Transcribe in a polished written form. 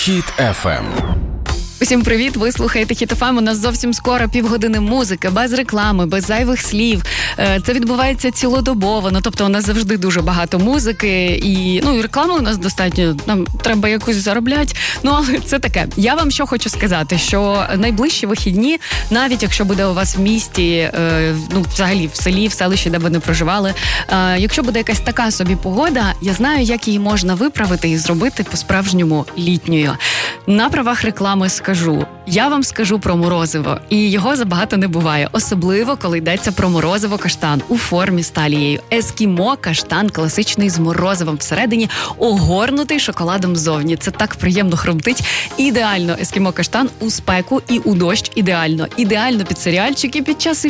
Хіт FM. Усім привіт, ви слухаєте Хіт FM. У нас зовсім скоро півгодини музики, без реклами, без зайвих слів. Це відбувається цілодобово, тобто у нас завжди дуже багато музики і реклами у нас достатньо, нам треба якусь заробляти, але це таке. Я вам що хочу сказати, що найближчі вихідні, навіть якщо буде у вас в місті, взагалі в селі, в селищі, де ви не проживали, якщо буде якась така собі погода, я знаю, як її можна виправити і зробити по-справжньому літньою. На правах реклами скажу. Я вам скажу про морозиво, і його забагато не буває, особливо, коли йдеться про морозиво-каштан у формі з талією. Ескімо-каштан класичний з морозивом всередині, огорнутий шоколадом ззовні. Це так приємно хрумтить. Ідеально ескімо-каштан у спеку і у дощ ідеально. Ідеально під серіальчики, під час